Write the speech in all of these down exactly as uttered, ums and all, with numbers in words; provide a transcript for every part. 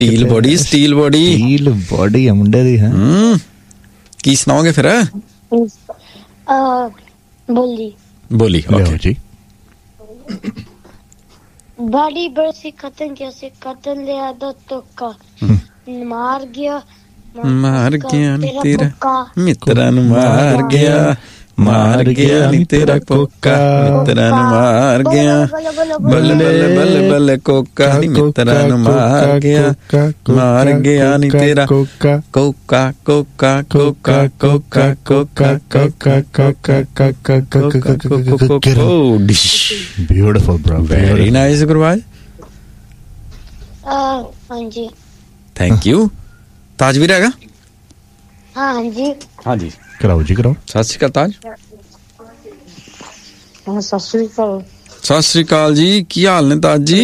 Steel body steel body steel body ਹੈ ਮੁੰਡੇ ਦੀ। ਹੈ ਕੀ ਸੁਣਾਓਗੇ ਫਿਰ? ਬੋਲੀ ਬੋਲੀ ਓਕੇ ਜੀ। ਬਾੜੀ ਬਰਸੀ ਖਤਨ कैसे खतन ले आदा तुक्का मार गया मार गया नी तेरा मित्रा नु मार गया मार गया नी तेरा कोका मित्रा नु मार गया बल्ले बल्ले बल्ले बल्ले कोका नी मित्रा नु मार गया मार गया नी तेरा Coca Coca Coca Coca Coca Coca Coca Coca Coca dish beautiful bro very nice Gurbaz. हां जी थैंक यू। ताजवीर हैगा? हां जी हां जी कराओ जी कराओ। सत श्री अकाल ताज। हां सत श्री अकाल। सत श्री अकाल जी की हाल ने ताज जी?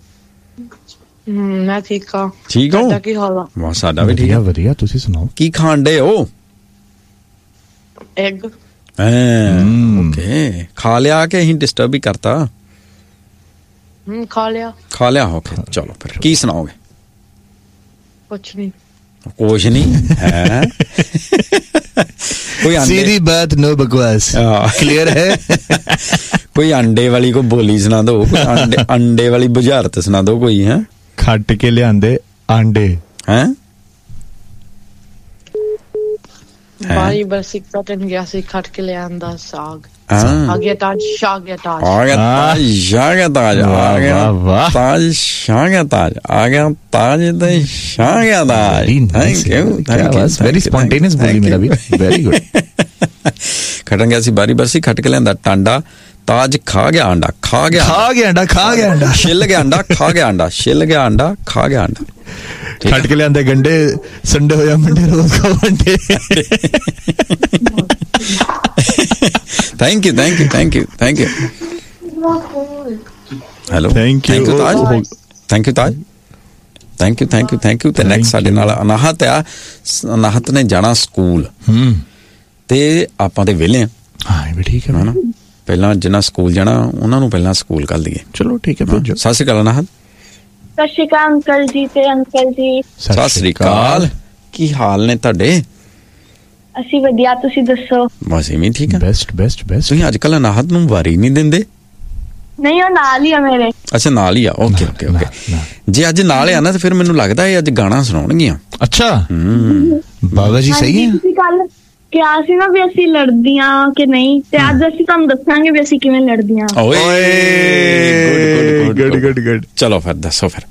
मैं ठीक हां। ठीक हो? ਤੁਹਾਡਾ ਕੀ ਹਾਲ ਆ? ਵਾਹ ਸਾਡਾ ਵੀ ਠੀਕ ਹੈ ਵਧੀਆ। ਤੁਸੀਂ ਸੁਣਾਓ ਕੀ ਖਾਣ ਡੇ ਹੋ? ਐਗ। ਹਾਂ ਓਕੇ ਖਾ ਲਿਆ ਕਿ ਅਸੀਂ ਡਿਸਟਰਬ ਹੀ ਕਰਤਾ? ਹਮ ਖਾ ਲਿਆ। ਖਾ ਲਿਆ ਓਕੇ ਚਲੋ ਫਿਰ ਕੀ ਸੁਣਾਓਗੇ? ਕੁਛ ਨਹੀਂ ਕੁਛ ਨਹੀਂ ਹੈ कोई सीधी बात नो बकवास क्लियर है। कोई अंडे वाली को बोली सुना दो, कोई अंडे अंडे वाली बुझारत सुना दो कोई। है खट के लियांदे अंडे हैं भाई बस एक कटन गया से खट के लियांदा साग आ गया ताज शाह गया ताज आ गया ताज शाह गया ताज आ गया ताज शाह गया ताज आ गया ताज तो शाह गया ताज। Thank you thank you very spontaneous बोली मेरा भी वेरी गुड। खटन गया सी बारी बरसी खट के लियांदा टांडा ताज खा गया अंडा खा गया खा गया अंडा खा गया अंडा छिल गया अंडा खा गया अंडा छिल गया अंडा खा गया अंडा खट के लियांदे गंडे संडे होया मंडे रोज खाओ अंडे। Thank you thank you thank you thank you hello thank you Taj thank you Taj thank you thank you thank you. ते नेक्स्ट ਸਾਡੇ ਨਾਲ ਅਨਾਹਤ ਆ। ਅਨਾਹਤ ਨੇ ਜਾਣਾ ਸਕੂਲ ਤੇ ਆਪਾਂ ਤੇ ਵਿਹਲੇ ਆ। ਹਾਂ ਇਹ ਵੀ ਠੀਕ ਹੈ ਨਾ। ਪਹਿਲਾਂ ਜਿਨ੍ਹਾਂ ਸਕੂਲ ਜਾਣਾ ਉਹਨਾਂ ਨੂੰ ਪਹਿਲਾਂ ਸਕੂਲ ਕੱਲ ਦਈਏ। ਚਲੋ ਠੀਕ ਹੈ ਭੇਜੋ। ਸਤਿ ਸ਼੍ਰੀ ਅਕਾਲ ਅਨਾਹਤ। ਸਤਿ ਸ਼੍ਰੀ ਅਕਾਲ ਅੰਕਲ ਜੀ ਤੇ ਅੰਕਲ ਜੀ। ਸਤਿ ਸ਼੍ਰੀ ਅਕਾਲ ਕੀ ਹਾਲ ਨੇ ਤੁਹਾਡੇ? ਅਸੀਂ ਵਧੀਆ ਤੁਸੀਂ ਦੱਸੋ? ਬਸ ਇਵੇਂ ਠੀਕ ਹੈ ਬੈਸਟ ਬੈਸਟ ਬੈਸਟ। ਤੁਸੀਂ ਅੱਜ ਕੱਲ ਅਨਾਹਤ ਨੂੰ ਵਾਰੀ ਨਹੀਂ ਦਿੰਦੇ? ਨਹੀਂ ਉਹ ਨਾਲ ਹੀ ਆ ਮੇਰੇ। ਅੱਛਾ ਨਾਲ ਹੀ ਆ ਓਕੇ ਓਕੇ ਓਕੇ। ਜੇ ਅੱਜ ਨਾਲ ਆ ਨਾ ਤੇ ਫਿਰ ਮੈਨੂੰ ਲੱਗਦਾ ਇਹ ਅੱਜ ਗਾਣਾ ਸੁਣਾਉਣਗੀਆਂ। ਅੱਛਾ ਬਾਬਾ ਜੀ ਸਹੀ ਹੈ। ਤੁਸੀਂ ਕੱਲ ਕਿਹਾ ਸੀ ਨਾ ਵੀ ਅਸੀਂ ਲੜਦੀਆਂ ਕਿ ਨਹੀਂ ਤੇ ਅੱਜ ਅਸੀਂ ਤੁਹਾਨੂੰ ਦੱਸਾਂਗੇ ਵੀ ਅਸੀਂ ਕਿਵੇਂ ਲੜਦੀਆਂ। ਓਏ ਗੁੱਡ ਗੁੱਡ ਗੁੱਡ ਚਲੋ ਫਿਰ ਦੱਸੋ ਫਿਰ।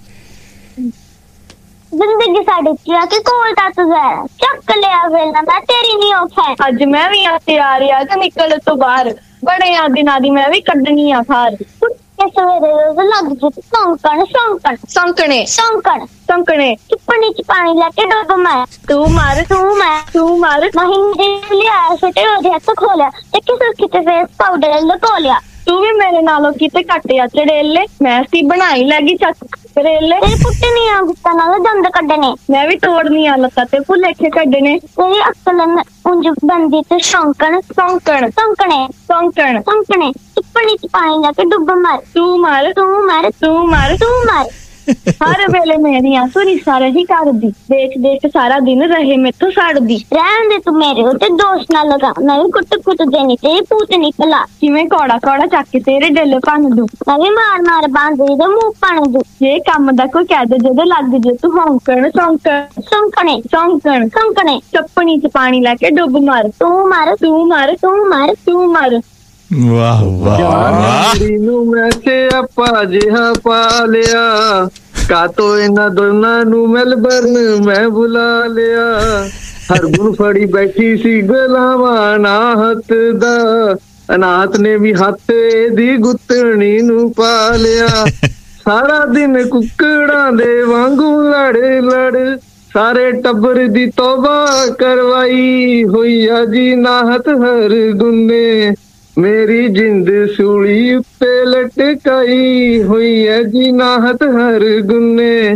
ਜ਼ਿੰਦਗੀ ਸਾਡੇ ਚ ਕਿ ਕੋਲ ਤੱਕ ਜ਼ਰਾ ਚੱਕ ਲਿਆ ਵੇਲਾ ਮੈਂ ਤੇਰੀ ਨਹੀਂ ਔਖਾ ਅੱਜ ਮੈਂ ਵੀ ਆ ਤਿਆਰ ਆ ਕਿ ਨਿਕਲ ਤੋਂ ਬਾਹਰ ਬੜੇ ਆ ਦਿਨਾਂ ਦੀ ਮੈਂ ਵੀ ਕੱਢਣੀ ਆ ਖਾਰ ਸਵੇਰੇ ਰੋਜ਼ ਲੱਗ ਜੇ ਸੌਂਕਣ ਸੌਂਕਣ ਸੌਂਕਣੇ ਸੌਂਕਣ ਸੌਂਕਣੇ ਚੁੱਪਣੀ ਚ ਪਾਣੀ ਲੈ ਕੇ ਡੁੱਬ ਮੈਂ ਤੂੰ ਮਾਰ ਤੂੰ ਮੈਂ ਤੂੰ ਮਾਰ ਨਹੀਂ ਲਿਆ ਛੋਟੇ ਉਹਦੇ ਹੱਥ ਖੋਲਿਆ ਤੇ ਕਿਸੇ ਕਿਤੇ ਫੇਸ ਪਾਊਡਰ ਲਗਾ ਲਿਆ ਤੂੰ ਵੀ ਮੇਰੇ ਨਾਲੋਂ ਕਿਤੇ ਘੱਟ ਆ ਚੜੇਲੇ ਮੈਂ ਸੀ ਬਣਾਈ ਲੱਗੀ ਚੱਕ ਕਰੇਲੇ ਤੇ ਪੁੱਟਣੀ ਆ ਗੁੱਸਾ ਨਾਲ ਦੰਦ ਕੱਢਣੇ ਮੈਂ ਵੀ ਤੋੜਨੀ ਆ ਲੱਤਾਂ ਤੇ ਭੁਲੇਖੇ ਕੱਢਣੇ ਤੇਰੀ ਅਕਲ ਉਂਝ ਬੰਦੀ ਤੇ ਸ਼ੌਂਕਣ ਸ਼ੌਂਕਣ ਸ਼ੌਂਕਣੇ ਸ਼ੌਂਕਣ ਸ਼ੌਂਕਣੇ ਚੁੱਪਣੀ ਚ ਪਾਣੀ ਲੈ ਕੇ ਡੁੱਬ ਮਾਰ ਤੂੰ ਮਾਰ ਤੂੰ ਮਾਰ ਤੂੰ ਮਾਰ ਤੂੰ ਮਾਰ ਹਰ ਵੇਲੇ ਮੇਰੀਆਂ ਸੁਣੀ ਸਾਰੇ ਹੀ ਕਰਦੀ ਦੇਖ ਦੇਖ ਸਾਰਾ ਦਿਨ ਰਹੇ ਮੈਥੋਂ ਸੜਦੀ ਰਹਿਣ ਦੇ ਤੂੰ ਮੇਰੇ ਉੱਤੇ ਦੋਸ਼ ਨਾ ਲਗਾ ਮੈਂ ਵੀ ਕੁੱਟ ਕੁੱਟ ਦੇਣੀ ਤੇ ਪੂਤ ਨਿਕਲਾ ਕਿਵੇਂ ਕੌੜਾ ਕੌੜਾ ਚੱਕ ਕੇ ਤੇਰੇ ਢਿੱਲ ਭੰਨ ਦੂੰ ਮੈਂ ਵੀ ਮਾਰ ਮਾਰ ਬਾਂਦੇ ਦੇ ਮੂੰਹ ਭੰਨ ਦੂੰ ਜੇ ਕੰਮ ਦਾ ਕੋਈ ਕਹਿ ਦੇ ਜਦੋਂ ਲੱਗ ਜੇ ਤੂੰ ਹੌਂਕਣ ਸੌਂਕਣ ਸੌਂਕਣੇ ਸੌਂਕਣ ਸੌਂਕਣੇ ਚੱਪਣੀ ਚ ਪਾਣੀ ਲੈ ਕੇ ਡੁੱਬ ਮਾਰ ਤੂੰ ਮਾਰ ਤੂੰ ਮਾਰ ਤੂੰ ਮਾਰ ਤੂੰ ਮਾਰ। ਵਾਹ ਵਾਹ ਨੂੰ ਮੈਂ ਤੇ ਆਪਾ ਜਿਹਾ ਪਾ ਲਿਆ ਕਾਤੋਂ ਇਹਨਾਂ ਦੋਨਾਂ ਨੂੰ ਮੈਲਬਰਨ ਮੈਂ ਬੁਲਾ ਲਿਆ ਹਰਗੁਣ ਫੜੀ ਬੈਠੀ ਸੀ ਗੁਲਾਮਾਂ ਅਨਾਹਤ ਦਾ ਅਨਾਹਤ ਨੇ ਵੀ ਹੱਥ ਦੀ ਗੁੱਤਣੀ ਨੂੰ ਪਾ ਲਿਆ ਸਾਰਾ ਦਿਨ ਕੁੱਕੜਾਂ ਦੇ ਵਾਂਗੂ ਲੜ ਲੜ ਸਾਰੇ ਟੱਬਰ ਦੀ ਤੋਬਾ ਕਰਵਾਈ ਹੋਈ ਆ ਜੀ ਨਾਹਤ ਹਰ ਗੁੰਨੇ ਮੇਰੀ ਜਿੰਦ ਸੂਲੀ ਉੱਤੇ ਲਟਕਾਈ ਹੋਈ ਹੈ ਜੀ ਨਾਹਤ ਹਰ ਗੁੰਨੇ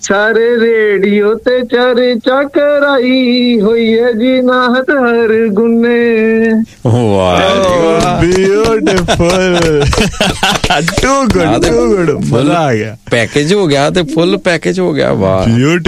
ਸਾਰੇ ਰੇਡੀਓ ਤੇ ਚਰਚਾ ਕਰਾਈ ਹੋਈ ਹੈ ਜੀ ਨਾਹਤ ਹਰ ਗੁੰਨੇ। ਵਾਹ beautiful, too good, too good, ਮਜ਼ਾ ਆ ਗਿਆ। ਪੈਕੇਜ ਹੋ ਗਿਆ ਤੇ ਫੁੱਲ ਪੈਕੇਜ ਹੋ ਗਿਆ। ਵਾਹ।